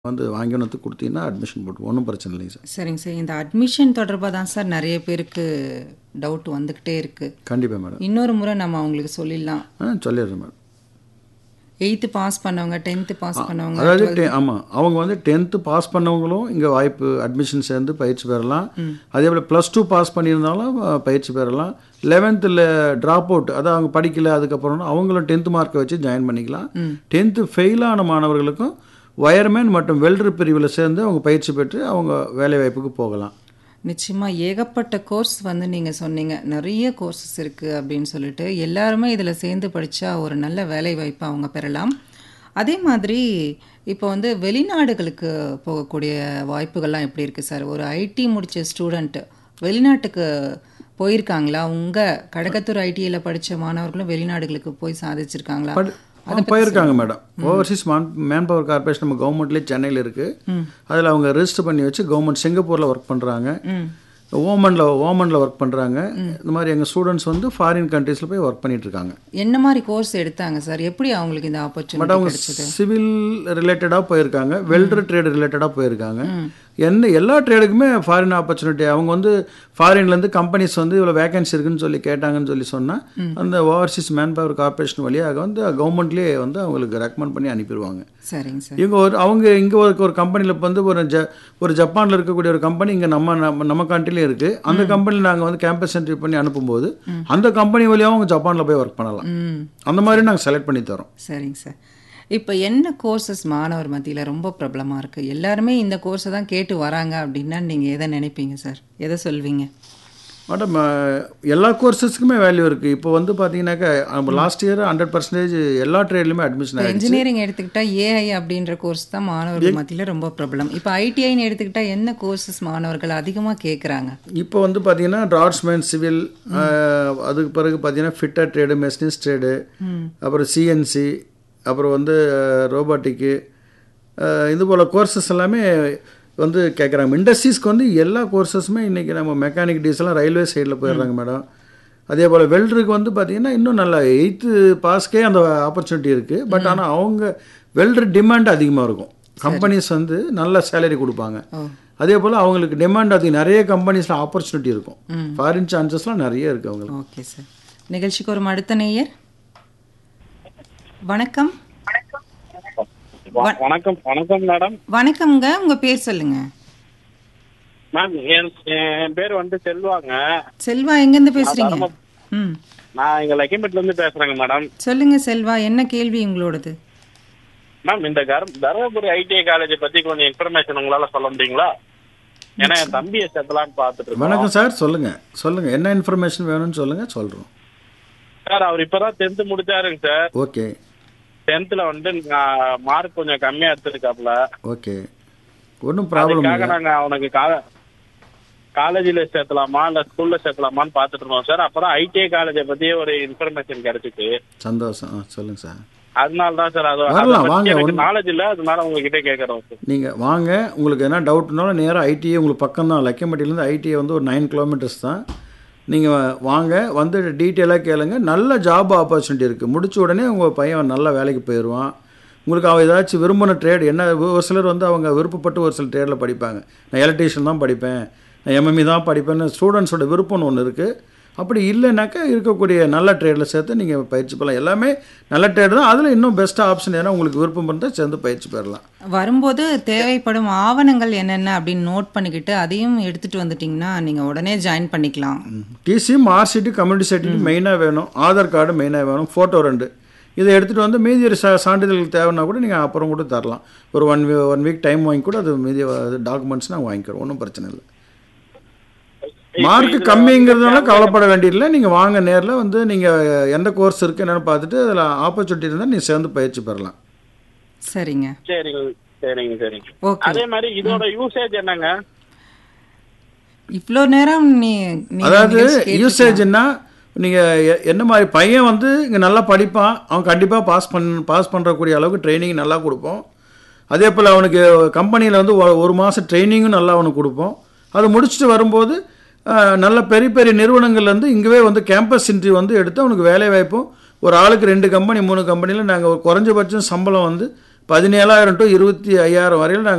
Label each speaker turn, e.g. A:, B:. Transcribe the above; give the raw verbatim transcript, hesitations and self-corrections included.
A: வந்து வாங்கினது கொடுத்தீங்கன்னா அட்மிஷன் போட்டு ஒன்றும் பிரச்சனை இல்லைங்க சார்.
B: சரிங்க சார். இந்த அட்மிஷன் தொடர்பாக தான் சார் நிறைய பேருக்கு டவுட் வந்துக்கிட்டே இருக்குது.
A: கண்டிப்பாக மேடம்.
B: இன்னொரு முறை நம்ம அவங்களுக்கு சொல்லிடலாம்.
A: ஆ சொல்லிடுறேன் மேடம்.
B: எயித்து பாஸ் பண்ணவங்க, டென்த்து பாஸ் பண்ணவங்க,
A: அதாவது டெ ஆமாம் அவங்க வந்து டென்த்து பாஸ் பண்ணவங்களும் இங்கே வாய்ப்பு அட்மிஷன் சேர்ந்து பயிற்சி பெறலாம். அதே போல் ப்ளஸ் டூ பாஸ் பண்ணியிருந்தாலும் பயிற்சி பெறலாம். லெவன்த்தில் ட்ராப் அவுட் அதாவது அவங்க படிக்கல அதுக்கப்புறம் அவங்களும் டென்த்து மார்க்கை வச்சு ஜாயின் பண்ணிக்கலாம். டென்த்து ஃபெயிலான மாணவர்களுக்கும் வயர்மேன் மற்றும் வெல்டர் பிரிவில் சேர்ந்து அவங்க பயிற்சி பெற்று அவங்க வேலைவாய்ப்புக்கு போகலாம்.
B: நிச்சயமாக ஏகப்பட்ட கோர்ஸ் வந்து நீங்கள் சொன்னீங்க, நிறைய கோர்சஸ் இருக்குது அப்படின்னு சொல்லிட்டு எல்லாருமே இதில் சேர்ந்து படித்தா ஒரு நல்ல வேலை வாய்ப்பை அவங்க பெறலாம். அதே மாதிரி இப்போ வந்து வெளிநாடுகளுக்கு போகக்கூடிய வாய்ப்புகள்லாம் எப்படி இருக்குது சார்? ஒரு ஐடி முடித்த ஸ்டூடெண்ட்டு வெளிநாட்டுக்கு போயிருக்காங்களா? உங்கள் கடகத்தூர் ஐடியில் படித்த மாணவர்களும் வெளிநாடுகளுக்கு போய் சாதிச்சிருக்காங்களா?
A: போயிருக்காங்க madam. Overseas man man power corporation நம்ம கவர்மெண்ட்லேயே சென்னையில் இருக்குது. அதில் அவங்க ரெஜிஸ்டர் பண்ணி வச்சு கவர்மெண்ட் சிங்கப்பூரில் ஒர்க் பண்ணுறாங்க, ஓமனில் ஓமனில் ஒர்க் பண்ணுறாங்க. இந்த மாதிரி எங்கள் ஸ்டூடெண்ட்ஸ் வந்து ஃபாரின் கண்ட்ரீஸில் போய் ஒர்க் பண்ணிட்டு இருக்காங்க.
B: என்ன மாதிரி கோர்ஸ் எடுத்தாங்க சார்? எப்படி அவங்களுக்கு இந்த ஆப்பர்ச்சுனிட்டி
A: அவங்க
B: கிடைச்சது?
A: சிவில் ரிலேட்டடாக போயிருக்காங்க, வெல்டர் ட்ரேடு ரிலேட்டடாக போயிருக்காங்க. என்ன எல்லா ட்ரேடுக்குமே ஃபாரின் ஆப்பர்ச்சுனிட்டி. அவங்க வந்து ஃபாரின்லேருந்து கம்பெனிஸ் வந்து இவ்வளோ வேகன்சி இருக்குன்னு சொல்லி கேட்டாங்கன்னு சொல்லி சொன்னால் அந்த ஓவர்சீஸ் மேன் பவர் கார்பரேஷன் வழியாக வந்து கவர்மெண்ட்லேயே வந்து அவங்களுக்கு ரெக்கமெண்ட் பண்ணி அனுப்பிடுவாங்க.
B: சரிங்க சார்.
A: இவங்க ஒரு அவங்க இங்கே ஒரு ஒரு கம்பெனியில் வந்து ஒரு ஜ ஒரு ஜப்பானில் இருக்கக்கூடிய ஒரு கம்பெனி இங்கே நம்ம நம்ம நம்ம கண்ட்ரிலையும் இருக்குது. அந்த கம்பெனியில் நாங்கள் வந்து கேம்பஸ் என்ட்ரி பண்ணி அனுப்பும்போது அந்த கம்பெனி வழியாகவும் அவங்க ஜப்பானில் போய் ஒர்க் பண்ணலாம். அந்த மாதிரி நாங்கள் செலக்ட் பண்ணி தரோம்.
B: சரிங்க சார். இப்போ என்ன கோர்சஸ் மாணவர் மத்தியில் ரொம்ப பிரபலமாக இருக்குது? எல்லாருமே இந்த கோர்ஸை தான் கேட்டு வராங்க அப்படின்னா நீங்கள் எதை நினைப்பீங்க சார்? எதை சொல்வீங்க?
A: மேடம் எல்லா கோர்சஸ்க்குமே வேல்யூ இருக்குது. இப்போ வந்து பார்த்தீங்கன்னாக்கா நம்ம லாஸ்ட் இயர் ஹண்ட்ரட் பர்சன்டேஜ் எல்லா ட்ரேட்லையுமே அட்மிஷன் ஆகிடுச்சு.
B: இன்ஜினியரிங் எடுத்துக்கிட்டால் ஏஐ அப்படின்ற கோர்ஸ் தான் மாணவர்கள் மத்தியில் ரொம்ப பிரபலம். இப்போ ஐடிஐன்னு எடுத்துக்கிட்டால் என்ன கோர்சஸ் மாணவர்கள் அதிகமாக கேட்குறாங்க?
A: இப்போ வந்து பார்த்தீங்கன்னா டிராஃப்ட்ஸ்மேன் சிவில், அதுக்கு பிறகு பார்த்தீங்கன்னா ஃபிட்டர் ட்ரேடு, மெஷினிஸ்ட் ட்ரேடு, அப்புறம் சிஎன்சி, அப்புறம் வந்து ரோபோட்டிக்கு, இது போல் கோர்சஸ் எல்லாமே வந்து கேட்குறாங்க. இண்டஸ்ட்ரீஸ்க்கு வந்து எல்லா கோர்சஸுமே இன்றைக்கி நம்ம மெக்கானிக் டீசலாம் ரயில்வே சைடில் போயிடுறாங்க மேடம். அதே போல் வெல்டருக்கு வந்து பார்த்திங்கன்னா இன்னும் நல்லா எயித்து பாஸ்க்கே அந்த ஆப்பர்ச்சுனிட்டி இருக்குது. பட் ஆனால் அவங்க வெல்டர் டிமாண்ட் அதிகமாக இருக்கும். கம்பெனிஸ் வந்து நல்ல சேலரி கொடுப்பாங்க. அதே போல் அவங்களுக்கு டிமாண்ட் அதிகம், நிறைய கம்பெனிஸில் ஆப்பர்ச்சுனிட்டி இருக்கும். ஃபாரின் சான்சஸ்லாம் நிறைய இருக்குது அவங்களுக்கு.
B: Okay sir. நிகழ்ச்சிக்கு ஒரு அடுத்த நேயர். வணக்கம்.
C: வணக்கம். வணக்கம் மேடம்.
B: வணக்கம்ங்க. உங்க பேர் சொல்லுங்க.
C: மேம் என் பேர் வந்து செல்வாங்க.
B: செல்வா, எங்க இருந்து பேசுறீங்க? ம்
C: நான் இங்க லக்கிம்பேட்ல இருந்து பேசுறேங்க மேடம்.
B: சொல்லுங்க செல்வா, என்ன கேள்வி உங்களோடது?
C: மேம் இந்த தருமபுரி ஐடிஐ காலேஜ் பத்தி கொஞ்சம் இன்ஃபர்மேஷன் உங்களால சொல்ல முடியுங்களா? ஏன்னா என் தம்பியை சேர்த்தலான்னு பார்த்துட்டு.
A: வணக்கம் சார், சொல்லுங்க சொல்லுங்க என்ன இன்ஃபர்மேஷன் வேணும்னு சொல்லுங்க, சொல்றோம்
C: சார். அவர் இப்பதான் டென்த் முடிச்சாருங்க சார்.
A: ஓகே.
C: டென்த்ல வந்து மார்க் கொஞ்சம் கம்மியா எடுத்துருக்காப்ல.
A: ஓகே, ஒன்றும் ப்ராப்ளம் இல்லை.
C: நாங்க அவனுக்கு காலேஜில் சேர்த்தலாமா இல்ல ஸ்கூல்ல சேர்த்தலாமான்னு பார்த்துட்டு இருந்தோம் சார். அப்பதான் ஐடிஐ காலேஜை பத்தியே ஒரு இன்ஃபர்மேஷன் கிடைச்சிட்டு.
A: சந்தோஷம். சொல்லுங்க சார்.
C: அதனால தான் சார் அது எனக்கு நாலேஜ் இல்லை, அதனால உங்ககிட்ட கேட்குறோம் சார்.
A: நீங்கள் வாங்க, உங்களுக்கு என்ன டவுட்னாலும் நேராக ஐடிஐ உங்களுக்கு பக்கம் தான். லக்கியம்பட்டியிலேருந்து ஐடிஐ வந்து ஒரு நைன் கிலோமீட்டர்ஸ் தான். நீங்கள் வாங்க, வந்து டீட்டெயிலாக கேளுங்க. நல்ல ஜாப் ஆப்பர்ச்சுனிட்டி இருக்குது. முடிச்ச உடனே உங்கள் பையன் நல்ல வேலைக்கு போயிடுவான். உங்களுக்கு அவன் ஏதாச்சும் விரும்பின ட்ரேட் என்ன, ஒரு சிலர் வந்து அவங்க விருப்பப்பட்டு ஒரு சில ட்ரேடில் படிப்பாங்க. நான் எலக்ட்ரீஷியன் தான் படிப்பேன், நான் எம்எம்இ தான் படிப்பேன்னு ஸ்டூடெண்ட்ஸோட விருப்பம்னு ஒன்று இருக்குது. அப்படி இல்லைனாக்கா இருக்கக்கூடிய நல்ல ட்ரேடில் சேர்த்து நீங்கள் பயிற்சி பெறலாம். எல்லாமே நல்ல ட்ரேடு தான். அதில் இன்னும் பெஸ்ட்டாக ஆப்ஷன் ஏன்னா உங்களுக்கு விருப்பம் இருந்தால் சேர்ந்து பயிற்சி பெறலாம்.
B: வரும்போது தேவைப்படும் ஆவணங்கள் என்னென்ன அப்படின்னு நோட் பண்ணிக்கிட்டு அதையும் எடுத்துகிட்டு வந்துட்டிங்கன்னா நீங்கள் உடனே ஜாயின் பண்ணிக்கலாம்.
A: டிசி, மார்க்ஷீட்டு, கம்யூனிட்டி சர்டிஃபிகேட் மெயினாக வேணும், ஆதார் கார்டு மெயினாக வேணும், ஃபோட்டோ ரெண்டு. இதை எடுத்துகிட்டு வந்து மீதி ஒரு சா சான்றிதழ்கள் தேவைன்னா கூட நீங்கள் அப்புறம் கூட தரலாம். ஒரு ஒன் வீ ஒன் வீக் டைம் வாங்கி கூட அது மீதி டாக்குமெண்ட்ஸ் நாங்கள் வாங்கிக்கிறோம், ஒன்றும் பிரச்சனை இல்லை. மார்க்கு கம்மிங்கிறதுனால கவலைப்பட வேண்டியதில்லை. நீங்கள் வாங்க, நேரில் வந்து நீங்கள் எந்த கோர்ஸ் இருக்குது என்னென்னு பார்த்துட்டு அதில் ஆப்பர்ச்சுனிட்டி இருந்தால் நீங்கள் சேர்ந்து பயிற்சி பெறலாம்.
B: சரிங்க
C: சரிங்க சரிங்க சரிங்க.
B: ஓகே.
C: அதே மாதிரி இதோட யூசேஜ் என்னங்க?
B: இவ்வளோ நேரம் நீ
A: அதாவது யூசேஜ்னா நீங்கள் என்ன மாதிரி பையன் வந்து இங்கே நல்லா படிப்பான், அவன் கண்டிப்பாக பாஸ் பண் பாஸ் பண்ணுறக்கூடிய அளவுக்கு ட்ரைனிங் நல்லா கொடுப்போம். அதே போல் அவனுக்கு கம்பெனியில் வந்து ஒரு மாதம் ட்ரைனிங்கும் நல்லா அவனுக்கு கொடுப்போம். அது முடிச்சுட்டு வரும்போது நல்ல பெரிய பெரிய நிறுவனங்கள்லேருந்து இங்கேவே வந்து கேம்பஸ் இன்டர்வியூ வந்து எடுத்து அவனுக்கு வேலை வாய்ப்பும். ஒரு ஆளுக்கு ரெண்டு கம்பெனி மூணு கம்பெனியில் நாங்கள் ஒரு குறைஞ்சபட்சம் சம்பளம் வந்து பதினேழாயிரம் டு இருபத்தி ஐயாயிரம் வரையில் நாங்கள்